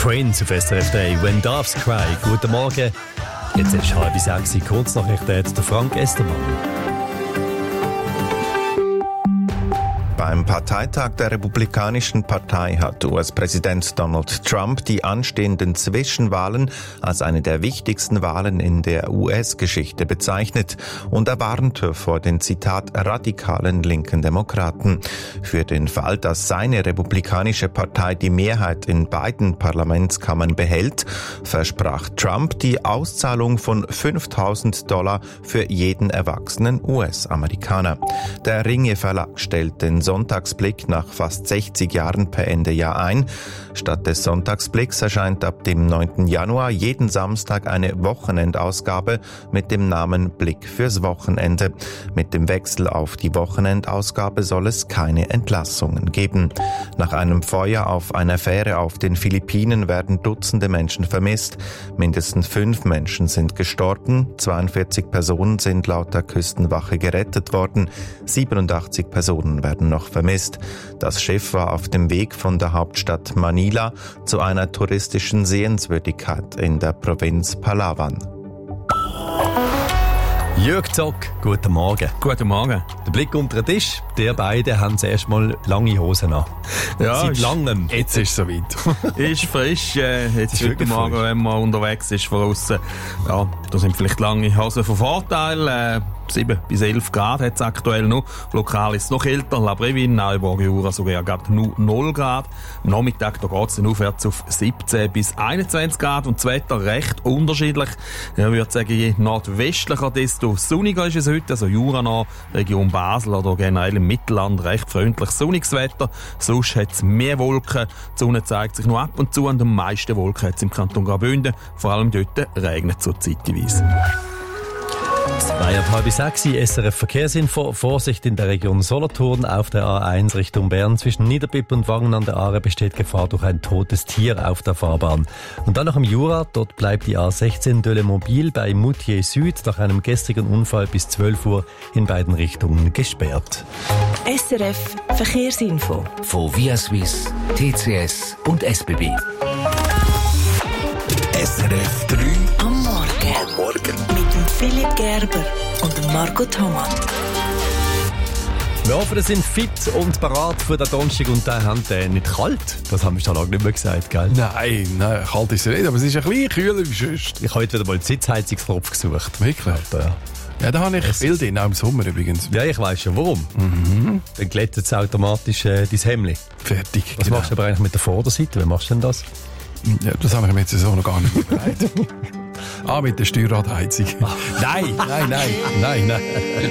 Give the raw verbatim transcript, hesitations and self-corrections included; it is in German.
Prince auf S R F drei, When Doves Cry. Guten Morgen, jetzt ist halb sechs, kurz nach der Frank Estermann. Beim Parteitag der Republikanischen Partei hat U S-Präsident Donald Trump die anstehenden Zwischenwahlen als eine der wichtigsten Wahlen in der U S-Geschichte bezeichnet und er warnte vor den, Zitat, radikalen linken Demokraten. Für den Fall, dass seine Republikanische Partei die Mehrheit in beiden Parlamentskammern behält, versprach Trump die Auszahlung von fünftausend Dollar für jeden erwachsenen U S-Amerikaner. Der Ringe Verlag stellt den Sonntagsblick nach fast sechzig Jahren per Ende Jahr ein. Statt des Sonntagsblicks erscheint ab dem neunten Januar jeden Samstag eine Wochenendausgabe mit dem Namen Blick fürs Wochenende. Mit dem Wechsel auf die Wochenendausgabe soll es keine Entlassungen geben. Nach einem Feuer auf einer Fähre auf den Philippinen werden Dutzende Menschen vermisst. Mindestens fünf Menschen sind gestorben, zweiundvierzig Personen sind laut der Küstenwache gerettet worden, siebenundachtzig Personen werden noch vermisst. Das Schiff war auf dem Weg von der Hauptstadt Manila zu einer touristischen Sehenswürdigkeit in der Provinz Palawan. Jörg Zock, guten Morgen. Guten Morgen. Der Blick unter den Tisch, die beiden haben zuerst mal lange Hosen an. Ja, seit langem. Jetzt ist es soweit. Ist frisch, äh, jetzt ist heute Morgen, frisch. Wenn man unterwegs ist von aussen. Ja, da sind vielleicht lange Hosen von Vorteil. Äh, sieben bis elf Grad hat es aktuell noch. Lokal ist es noch kälter. La Brevin, Neuburg, Jura sogar gerade nur null Grad. Am Nachmittag da geht es dann aufwärts auf siebzehn bis einundzwanzig Grad und das Wetter recht unterschiedlich. Ich würde sagen, je nordwestlicher, desto sonniger ist es heute. Also Jura noch, Region Basel oder generell im Mittelland recht freundlich sonniges Wetter. Sonst hat es mehr Wolken. Die Sonne zeigt sich noch ab und zu und am meisten Wolken hat es im Kanton Graubünden. Vor allem dort regnet es so zeitweise. Zweieinhalb sechs, S R F Verkehrsinfo. Vorsicht in der Region Solothurn auf der A eins Richtung Bern. Zwischen Niederbipp und Wangen an der Aare besteht Gefahr durch ein totes Tier auf der Fahrbahn. Und dann noch im Jura. Dort bleibt die A sechzehn Dölle-Mobil bei Moutier Süd nach einem gestrigen Unfall bis zwölf Uhr in beiden Richtungen gesperrt. S R F Verkehrsinfo. Von Via Suisse, T C S und S B B. S R F drei am Morgen. Am Morgen. Mit dem Philipp Gerber und dem Margot Thomas. Wir hoffen, wir sind fit und parat für den Donnerstag und den haben den nicht kalt. Das haben wir schon lange nicht mehr gesagt, gell? Nein, nein, kalt ist es nicht, aber es ist ein bisschen kühler wie sonst. Ich habe heute wieder mal einen Sitzheizungsknopf gesucht. Wirklich? Ja. Ja, da habe ich viel drin, auch im Sommer übrigens. Ja, ich weiss schon warum. Mhm. Dann glättet es automatisch äh, dein Hemdli. Fertig. Was genau. machst du aber eigentlich mit der Vorderseite? Wie machst du denn das? Ja, das habe ich mir jetzt so noch gar nicht überlegt. Ah, mit der Steuerradheizung. Nein, nein, nein, nein, nein.